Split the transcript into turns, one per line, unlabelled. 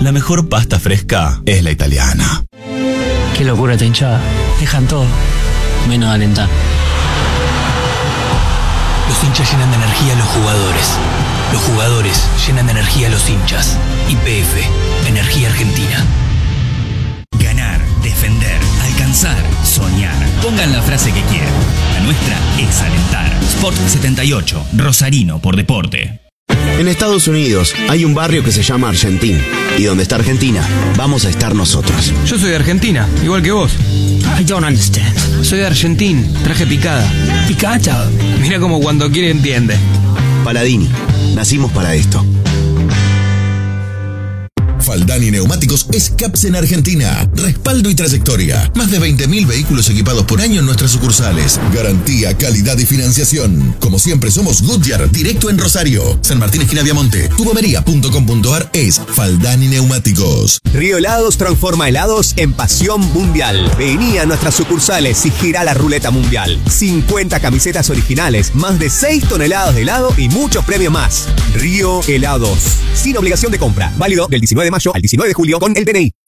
la mejor pasta fresca es la italiana.
Qué locura esta hinchada. Dejan todo, menos alentar.
Los hinchas llenan de energía a los jugadores. Los jugadores llenan de energía a los hinchas. YPF, Energía Argentina.
Ganar, defender, alcanzar, soñar. Pongan la frase que quieran. La nuestra es alentar. Sport 78, Rosarino por deporte.
En Estados Unidos hay un barrio que se llama Argentina. Y donde está Argentina, vamos a estar nosotros.
Yo soy de Argentina, igual que vos.
I don't understand.
Soy de Argentina, traje picada.
Picata.
Mira como cuando quiere entiende.
Paladini, nacimos para esto.
Faldani Neumáticos es CAPS en Argentina. Respaldo y trayectoria. Más de 20.000 vehículos equipados por año en nuestras sucursales. Garantía, calidad y financiación. Como siempre somos Goodyear, directo en Rosario. San Martín, esquina Viamonte. Tubomería.com.ar es Faldani Neumáticos.
Río Helados transforma helados en pasión mundial. Vení a nuestras sucursales y gira la ruleta mundial. 50 camisetas originales, más de 6 toneladas de helado y muchos premios más. Río Helados. Sin obligación de compra. Válido del 19 de mayo al 19 de julio con el DNI.